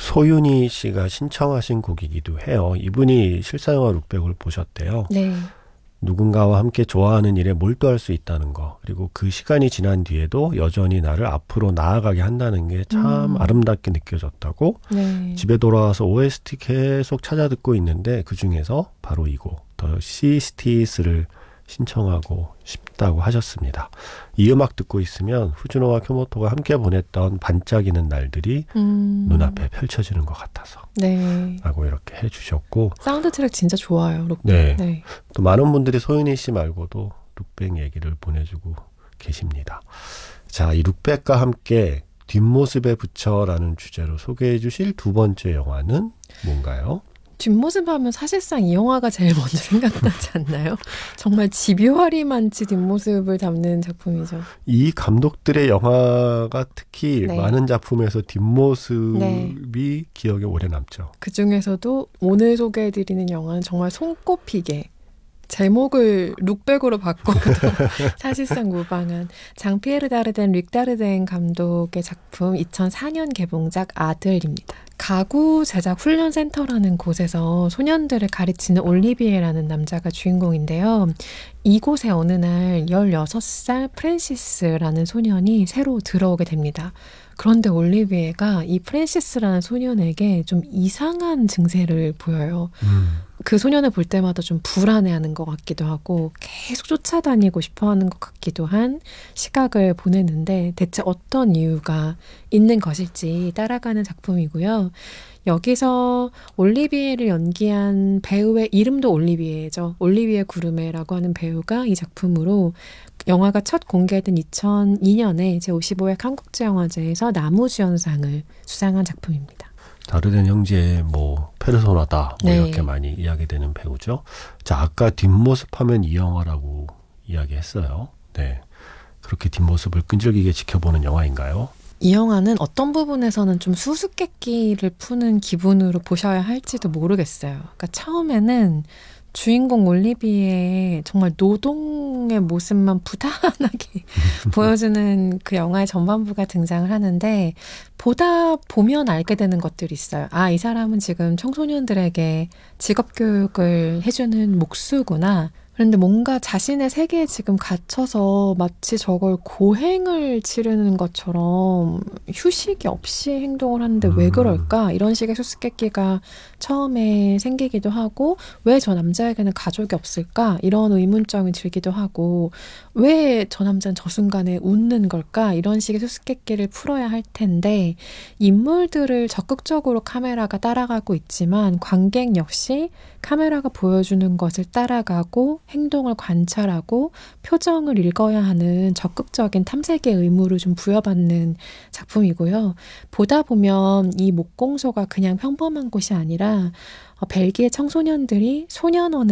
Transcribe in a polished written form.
소윤희 씨가 신청하신 곡이기도 해요. 이분이 실사영화 룩백을 보셨대요. 네. 누군가와 함께 좋아하는 일에 몰두할 수 있다는 거, 그리고 그 시간이 지난 뒤에도 여전히 나를 앞으로 나아가게 한다는 게 참 아름답게 느껴졌다고. 네. 집에 돌아와서 OST 계속 찾아 듣고 있는데 그중에서 바로 이 곡 더 시스티스를 신청하고 싶다고 하셨습니다. 이 음악 듣고 있으면 후즈노와 쿄모토가 함께 보냈던 반짝이는 날들이 눈앞에 펼쳐지는 것 같아서 네. 라고 이렇게 해주셨고, 사운드 트랙 진짜 좋아요. 룩백. 네. 네. 또 많은 분들이 소윤희 씨 말고도 룩백 얘기를 보내주고 계십니다. 자, 이 룩백과 함께 뒷모습에 붙여라는 주제로 소개해 주실 두 번째 영화는 뭔가요? 뒷모습 하면 사실상 이 영화가 제일 먼저 생각나지 않나요? 정말 집요하리만치 뒷모습을 담는 작품이죠. 이 감독들의 영화가 특히 네. 많은 작품에서 뒷모습이 네. 기억에 오래 남죠. 그중에서도 오늘 소개해드리는 영화는 정말 손꼽히게 제목을 룩백으로 바꿔도 사실상 무방한 장피에르 다르덴 릭 다르덴 감독의 작품 2004년 개봉작 아들입니다. 가구 제작 훈련센터라는 곳에서 소년들을 가르치는 올리비에라는 남자가 주인공인데요. 이곳에 어느 날 16살 프랜시스라는 소년이 새로 들어오게 됩니다. 그런데 올리비에가 이 프랜시스라는 소년에게 좀 이상한 증세를 보여요. 그 소년을 볼 때마다 좀 불안해하는 것 같기도 하고 계속 쫓아다니고 싶어하는 것 같기도 한 시각을 보내는데 대체 어떤 이유가 있는 것일지 따라가는 작품이고요. 여기서 올리비에를 연기한 배우의 이름도 올리비에죠. 올리비에 구르메라고 하는 배우가 이 작품으로 영화가 첫 공개된 2002년에 제55회 한국제영화제에서 나무주연상을 수상한 작품입니다. 다르덴 형제의 페르소나다 네. 이렇게 많이 이야기되는 배우죠. 자, 아까 뒷모습 하면 이 영화라고 이야기했어요. 네, 그렇게 뒷모습을 끈질기게 지켜보는 영화인가요? 이 영화는 어떤 부분에서는 좀 수수께끼를 푸는 기분으로 보셔야 할지도 모르겠어요. 그러니까 처음에는 주인공 올리비에의 정말 노동의 모습만 부단하게 보여주는 그 영화의 전반부가 등장을 하는데 보다 보면 알게 되는 것들이 있어요. 아, 이 사람은 지금 청소년들에게 직업교육을 해주는 목수구나. 그런데 뭔가 자신의 세계에 지금 갇혀서 마치 저걸 고행을 치르는 것처럼 휴식이 없이 행동을 하는데 왜 그럴까? 이런 식의 수수께끼가 처음에 생기기도 하고 왜 저 남자에게는 가족이 없을까? 이런 의문점이 들기도 하고 왜 저 남자는 저 순간에 웃는 걸까? 이런 식의 수수께끼를 풀어야 할 텐데 인물들을 적극적으로 카메라가 따라가고 있지만 관객 역시 카메라가 보여주는 것을 따라가고 행동을 관찰하고 표정을 읽어야 하는 적극적인 탐색의 의무를 좀 부여받는 작품이고요. 보다 보면 이 목공소가 그냥 평범한 곳이 아니라 벨기에 청소년들이 소년원을